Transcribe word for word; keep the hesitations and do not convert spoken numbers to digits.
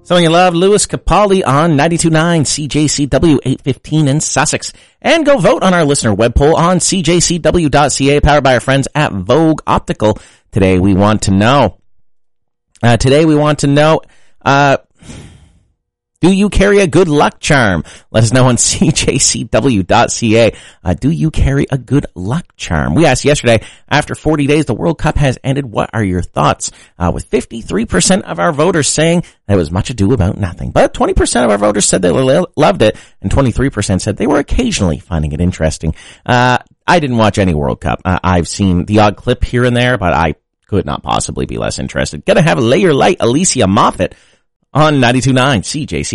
So you love Lewis Capaldi on ninety-two point nine C J C W eight fifteen in Sussex. And go vote on our listener web poll on C J C W dot C A, powered by our friends at Vogue Optical. Today we want to know, uh, today we want to know, uh, do you carry a good luck charm? Let us know on C J C W dot C A. Uh, do you carry a good luck charm? We asked yesterday, after forty days, the World Cup has ended. What are your thoughts? Uh, with fifty-three percent of our voters saying that it was much ado about nothing. But twenty percent of our voters said they lo- loved it, and twenty-three percent said they were occasionally finding it interesting. Uh, I didn't watch any World Cup. Uh, I've seen the odd clip here and there, but I could not possibly be less interested. Gonna have a Lay Your Light, Alicia Moffat on ninety-two point nine C J C.